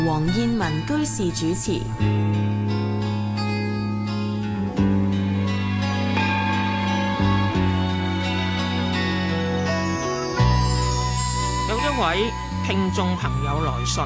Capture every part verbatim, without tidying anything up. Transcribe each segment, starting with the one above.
黃燕文居士主持。 有一位聽眾朋友來信，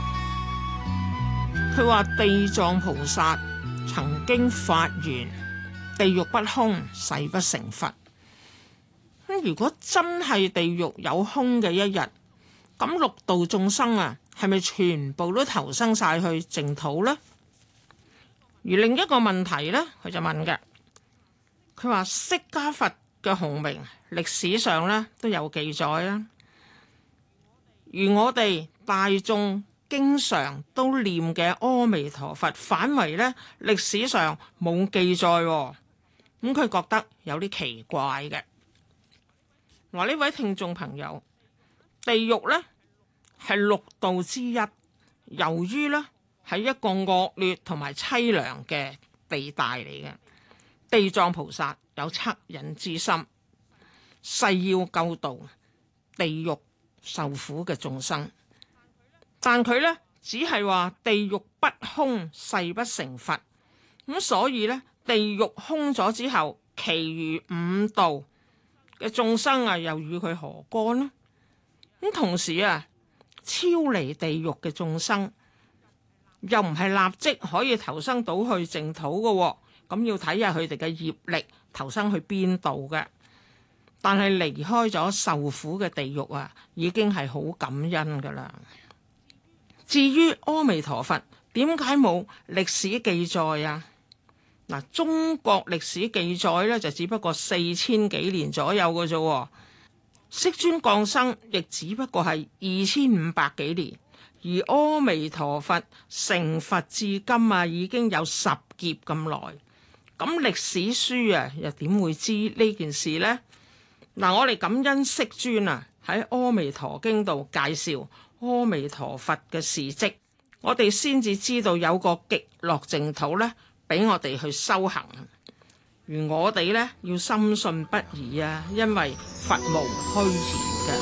佢話地藏菩薩曾經發願地獄不空，誓不成佛。咁如果真係地獄有空嘅一日，咁六道眾生啊，係咪全部都投生晒去淨土呢？而另一個問題呢，佢就問嘅，佢話釋迦佛嘅洪名歷史上呢都有記載啊，而我哋大眾經常都念嘅阿彌陀佛，反為呢歷史上冇記載，咁佢覺得有啲奇怪嘅。嗱，呢位聽眾朋友，地獄呢係六道之一，由於呢係一個惡劣同埋淒涼嘅地帶嚟嘅，地藏菩薩有惻隱之心，誓要救度地獄受苦嘅眾生，但佢呢只係話地獄不空，誓不成佛。咁所以呢，地獄空咗之後，其餘五道嘅眾生啊，又與佢何干呢？咁同時啊，超離地獄嘅眾生又唔係立即可以投生到去淨土嘅，咁要睇下佢哋嘅業力投生去邊度嘅。但係離開咗受苦嘅地獄啊，已經係好感恩噶啦。至於阿彌陀佛點解冇歷史記載啊？嗱，中國歷史記載咧就只不過四千幾年左右嘅啫，釋尊降生亦只不過係二千五百幾年，而阿彌陀佛成佛至今啊，已經有十劫咁耐。咁歷史書啊，又點會知呢件事呢？嗱，我哋感恩釋尊啊，喺《阿彌陀經》度介紹阿彌陀佛嘅事蹟，我哋先至知道有個極樂淨土咧，俾我哋去修行。而我哋咧要深信不疑啊，因為佛無虛言嘅。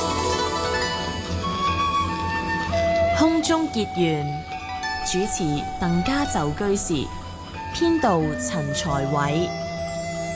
空中結緣，主持鄧家就居士，編導陳才偉。